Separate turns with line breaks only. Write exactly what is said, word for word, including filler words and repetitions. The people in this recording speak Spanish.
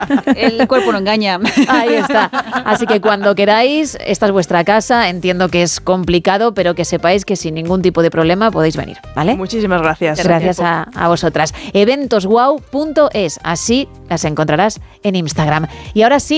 El cuerpo no engaña.
Ahí está. Así que cuando queráis, esta es vuestra casa. Entiendo que es complicado, pero que sepáis que sin ningún tipo de problema podéis venir, ¿vale?
Muchísimas gracias.
Gracias a, a vosotras. eventos guau punto es, así las encontrarás en Instagram. Y ahora sí,